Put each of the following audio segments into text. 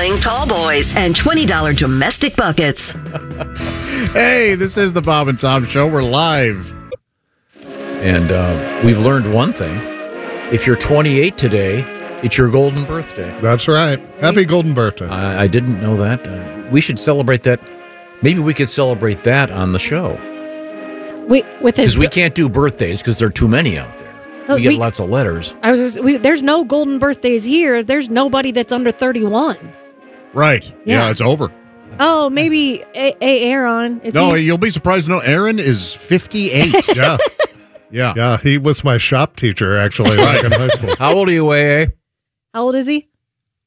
playing tall boys and $20 domestic buckets. Hey, this is the Bob and Tom Show. We're live. And we've learned one thing. If you're 28 today, it's your golden birthday. That's right. Happy golden birthday. I didn't know that. We should celebrate that. Maybe we could celebrate that on the show. Because we can't do birthdays because there are too many out there. We get lots of letters. There's no golden birthdays here. There's nobody that's under 31. Right. Yeah, it's over. Oh, maybe Aaron. You'll be surprised to know Aaron is 58. Yeah. Yeah. He was my shop teacher, actually, back in high school. How old are you, AA? How old is he?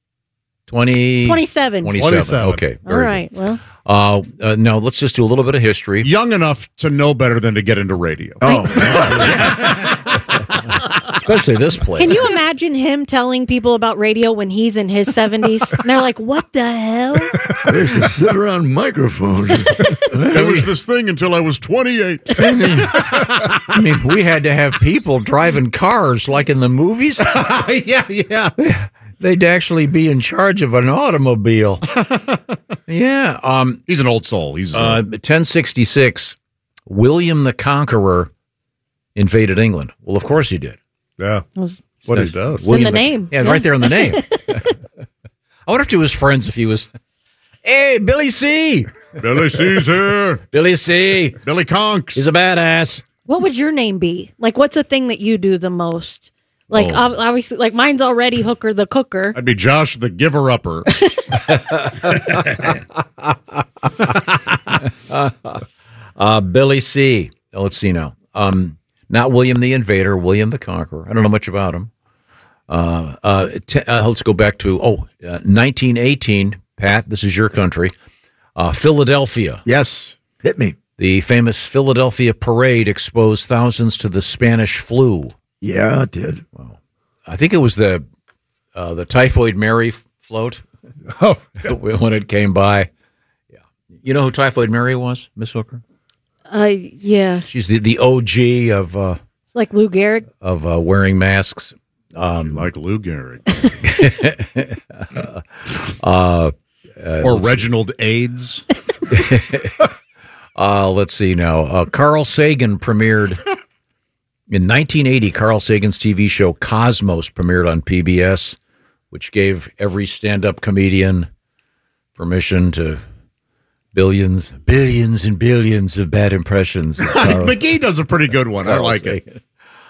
27. 27. Okay. All right. Well. No, let's just do a little bit of history. Young enough to know better than to get into radio. Oh. Especially this place. Can you imagine him telling people about radio when he's in his 70s? And they're like, what the hell? I used to sit around microphones. There was this thing until I was 28. I mean, we had to have people driving cars like in the movies. Yeah. They'd actually be in charge of an automobile. Yeah. He's an old soul. He's 1066, William the Conqueror invaded England. Well, of course he did. Yeah. What he does. In the name. Yeah, right there in the name. I wonder if to his friends if he was, hey, Billy C. Billy C's here. Billy C. Billy Conks. He's a badass. What would your name be? Like, what's a thing that you do the most? Like, obviously, like mine's already Hooker the Cooker. I'd be Josh the Giver-Upper. Billy C. Let's see now. Not William the Invader, William the Conqueror. I don't know much about him. Let's go back to 1918. Pat, this is your country. Philadelphia. Yes, hit me. The famous Philadelphia parade exposed thousands to the Spanish flu. Yeah, it did. Well, I think it was the Typhoid Mary float. Oh, when it came by. Yeah, you know who Typhoid Mary was, Miss Hooker? Yeah. She's the OG of like Lou Gehrig of wearing masks. Like Lou Gehrig. Or Reginald AIDS. Let's see now. Carl Sagan premiered in 1980. Carl Sagan's TV show Cosmos premiered on PBS, which gave every stand-up comedian permission to billions and billions of bad impressions. McGee does a pretty good one. I like it.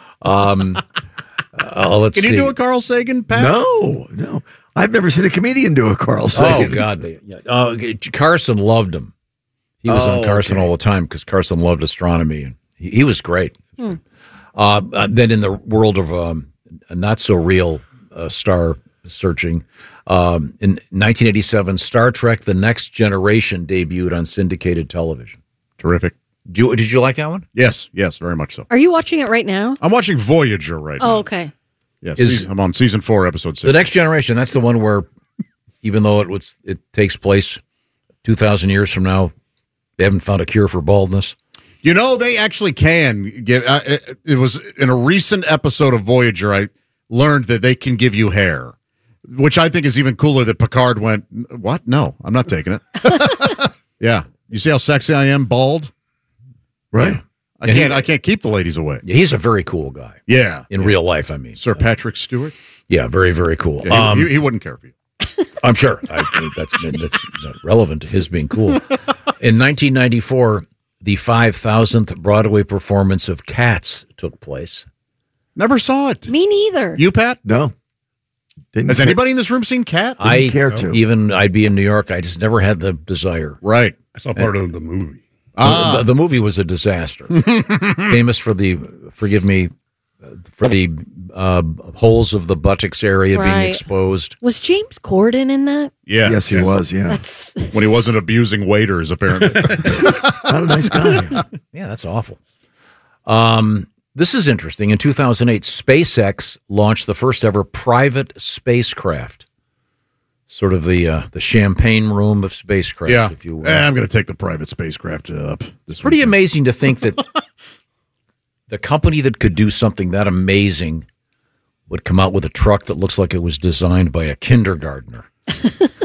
Let's see. Can you do a Carl Sagan, Pat? No. I've never seen a comedian do a Carl Sagan. Oh, God. Carson loved him. He was on Carson all the time because Carson loved astronomy, and he was great. Then in the world of not-so-real star searching, in 1987, Star Trek The Next Generation debuted on syndicated television. Terrific. Did you like that one? Yes, very much so. Are you watching it right now? I'm watching Voyager right now. Oh, okay. Yes, I'm on season 4, episode 6. The Next Generation, that's the one where, even though it takes place 2,000 years from now, they haven't found a cure for baldness. You know, they actually can give. It was in a recent episode of Voyager, I learned that they can give you hair, which I think is even cooler that Picard went, what? No, I'm not taking it. Yeah. You see how sexy I am, bald? Right. I can't keep the ladies away. Yeah, he's a very cool guy. Yeah. In real life, I mean. Sir Patrick Stewart? Yeah, very, very cool. Yeah, he wouldn't care for you. I'm sure. That's not relevant to his being cool. In 1994, the 5,000th Broadway performance of Cats took place. Never saw it. Me neither. You, Pat? No. Has anybody in this room seen Cat? I care to. Even I'd be in New York. I just never had the desire. Right. I saw part of the movie. The movie was a disaster. Famous for the holes of the buttocks area being exposed. Was James Corden in that? Yeah. Yes, he was, yeah. When he wasn't abusing waiters, apparently. Not a nice guy. Yeah, that's awful. This is interesting. In 2008, SpaceX launched the first ever private spacecraft. Sort of the champagne room of spacecraft, if you will. I'm going to take the private spacecraft up. It's pretty amazing to think that the company that could do something that amazing would come out with a truck that looks like it was designed by a kindergartner.